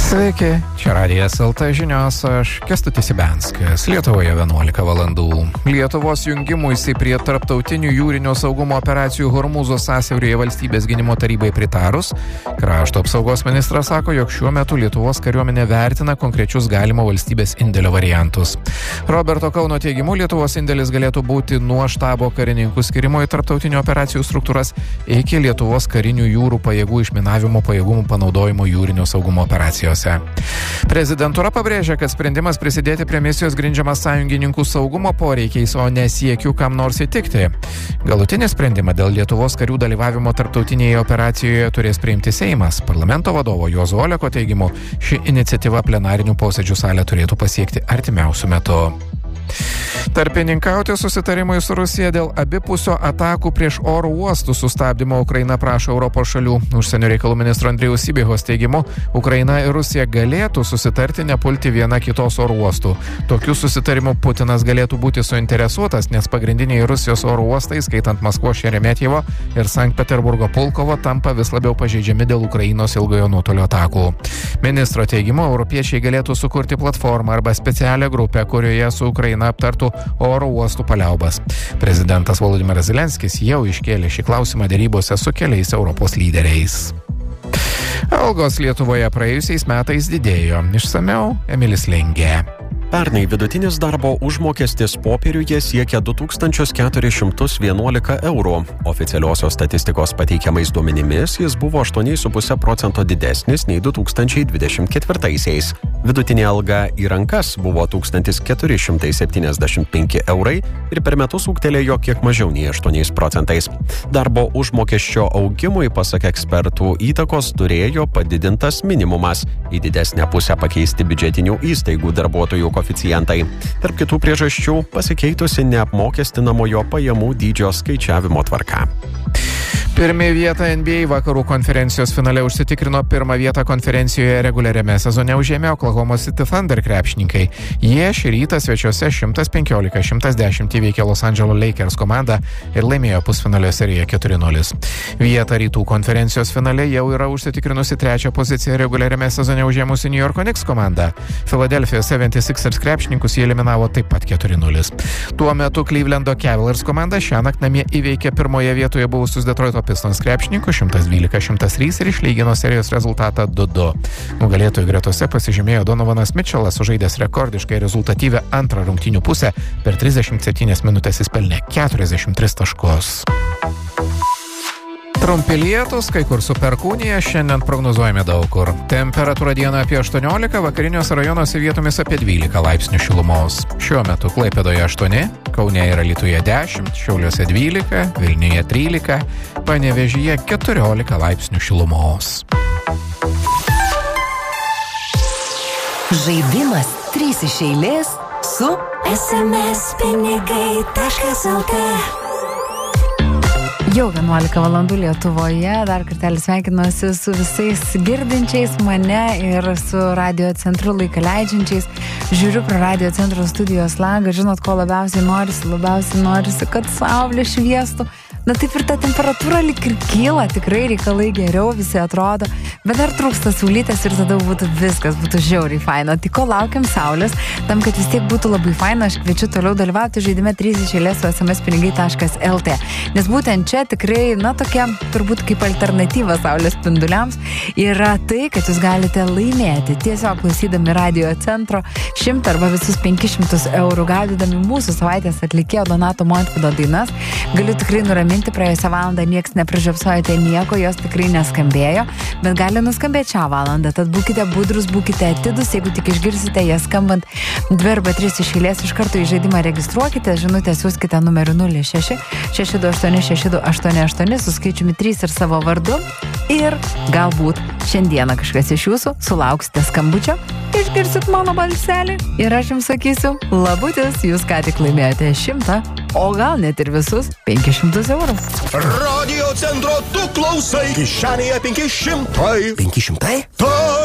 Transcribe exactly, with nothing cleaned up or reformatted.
Sveiki, čia Radijas L T žinios, aš Kęstutis Ibenskas. Lietuvoje vienuolika valandų. Lietuvos jungimuisi prie tarptautinių jūrinio saugumo operacijų Hormūzo sąsiauryje valstybės gynimo tarybai pritarus, krašto apsaugos ministras sako, jog šiuo metu Lietuvos kariuomenė vertina konkrečius galimo valstybės indėlio variantus. Roberto Kauno teigimu, Lietuvos indėlis galėtų būti nuo štabo karininkų skirimo į tarptautinių operacijų struktūras iki Lietuvos karinių jūrų pajėgų išminavimo pajėgumų panaudojimo jūrinio saugumo operacijose. Prezidentūra pabrėžia, kad sprendimas prisidėti prie misijos grindžiamas sąjungininkų saugumo poreikiais, o ne siekiu kam nors įtikti. Galutinį sprendimą dėl Lietuvos karių dalyvavimo tarptautinėje operacijoje turės priimti Seimas. Parlamento vadovo Juozo Oleko teigimu, ši iniciatyva plenarinių posėdžių salę turėtų pasiekti artimiausiu metu. Tarpininkauti susitarimui su Rusija dėl abipusio atakų prieš oro uostų sustabdymo Ukraina prašo Europos šalių. Užsienio reikalų ministro Andrijaus Sybihos teigimu, Ukraina ir Rusija galėtų susitarti nepulti viena kitos oro uostų. Tokiu susitarimu Putinas galėtų būti suinteresuotas, nes pagrindiniai Rusijos oro uostai, skaitant Maskvos Šeremetjevo ir Sankt Peterburgo Pulkovo, tampa vis labiau pažeidžiami dėl Ukrainos ilgojo nuotolio atakų. Ministro teigimu, europiečiai galėtų sukurti platformą arba specialią grupę, kurioje su Ukraina aptartų oro uostų paliaubas. Prezidentas Volodymyras Zelenskis jau iškėlė šį klausimą dėrybose su keliais Europos lyderiais. Algos Lietuvoje praėjusiais metais didėjo. Išsamiau Emilis Lingė. Pernai vidutinis darbo užmokestis popieriuje siekia du tūkstančius keturis šimtus vienuolika eurų. Oficialiosios statistikos pateikiamais duomenimis jis buvo aštuoni su puse procento didesnis nei du tūkstančiai dvidešimt ketvirtaisiais. Vidutinė alga į rankas buvo tūkstantis keturi šimtai septyniasdešimt penki eurai ir per metus ūgtelėjo kiek mažiau nei aštuoniais procentais. Darbo užmokesčio augimui, pasak ekspertų, įtakos turėjo padidintas minimumas, į didesnę pusę pakeisti biudžetinių įstaigų darbuotojų koeficientai. Tarp kitų priežasčių pasikeitusi neapmokestinamojo pajamų dydžio skaičiavimo tvarka. Pirmąją vietą N B A vakarų konferencijos finale užsitikrino pirmą vietą konferencijoje reguliariame sezone užėmė Oklahoma City Thunder krepšininkai. Jie šį rytą svečiuose šimtas penkiolika šimtas dešimt įveikė Los Angeles Lakers komandą ir laimėjo pusfinalio seriją keturi nulis. Vietą rytų konferencijos finale jau yra užsitikrinusi trečią poziciją reguliariame sezone užėmusi New York Knicks komanda. Philadelphia seventy-sixers krepšininkus jie eliminavo taip pat keturi nulis. Tuo metu Clevelando Cavaliers komanda šiąnakt namie įveikė pirmoje vietoje buvusius Detroito Pistons krepšininkų šimtas dvylika šimtas trys ir išlygino serijos rezultatą du du. Nugalėtojų gretose pasižymėjo Donovanas Mitchellas, sužaidęs rekordiškai rezultatyvę antrą rungtynių pusę, per trisdešimt septynias minutės jis pelnė keturiasdešimt tris taškus. Trumpi lietūs, kai kur su perkūnija, šiandien prognozuojame daug kur. Temperatūra dieną apie aštuoniolika, vakariniuose rajonuose vietomis apie dvylika laipsnių šilumos. Šiuo metu Klaipėdoje aštuoni, Kaune ir Alytuje dešimt, Šiauliuose dvylika, Vilniuje trylika, Panevėžyje keturiolika laipsnių šilumos. Žaidimas trys iš eilės su es em es pinigai taškas el tė. Jau vienuolika valandų Lietuvoje, dar kartelį sveikinuosi su visais girdinčiais mane ir su radio centru laiką leidžiančiais. Žiūriu pro radio centro studijos langą, žinot, ko labiausiai norisi, labiausiai norisi, kad saulė šviestų. Na taip ir ta temperatūra lyg ir kyla, tikrai reikalai geriau, visi atrodo, bet dar trūksta saulytės ir tada būtų viskas, būtų žiauriai faina. Tai ko laukiam saulės, tam, kad vis tiek būtų labai faina, aš kviečiu toliau dalyvauti žaidime trys iš eilės su es em es pinigai taškas el tė. Nes būtent čia tikrai, na tokia, turbūt kaip alternatyva saulės spinduliams, yra tai, kad jūs galite laimėti tiesiog klausydami radio centro šimtą arba visus penkis šimtus eurų, gaudydami mūsų savaitės atlikėjo Donato Montvydo dainas. Galiu tikrai nuraminti, praėjusią valandą nieks neprižiopsojote nieko, jos tikrai neskambėjo, bet gali nuskambėti šią valandą. Tad būkite budrus, būkite atidus, jeigu tik išgirsite jas skambant dvi arba tris iš eilės, iš karto į žaidimą registruokite, žinutę siųskite numeriu nulis šeši šeši du aštuoni šeši du aštuoni aštuoni su skaičiumi trys ir savo vardu. Ir galbūt šiandieną kažkas iš jūsų sulauksite skambučio, išgirsit mano balselį ir aš jums sakysiu, labutis, jūs ką tik laimėjote šimtą, o gal net ir visus penkis šimtus eurų. Radio centro tu klausai, kišenėje penki šimtai. penki šimtai? Taip.